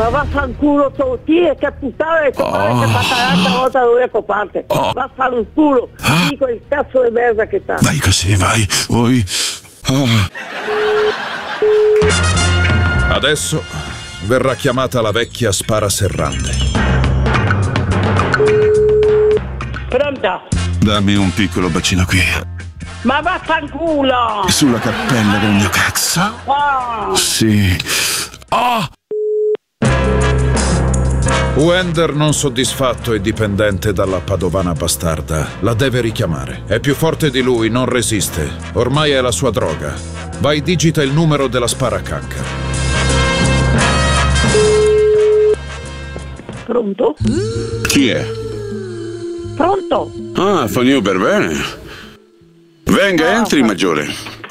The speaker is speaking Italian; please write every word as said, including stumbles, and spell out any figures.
Ma vaffanculo tutti, e che puttana è copare, Oh. che fatta l'altra volta lui a coparte. Oh. Vaffanculo, Ah. dico il cazzo di merda che sta. Vai così, vai. Vuoi... Ah. Adesso verrà chiamata la vecchia spara serrante. Pronto? Dammi un piccolo bacino qui. Ma vaffanculo! Sulla cappella del mio cazzo. Oh. Sì. Oh! Wender, non soddisfatto e dipendente dalla padovana bastarda, la deve richiamare. È più forte di lui, non resiste. Ormai è la sua droga. Vai, digita il numero della sparacanca. Pronto? Chi è? Pronto? Ah, fa Uber, bene. Venga, entri, maggiore.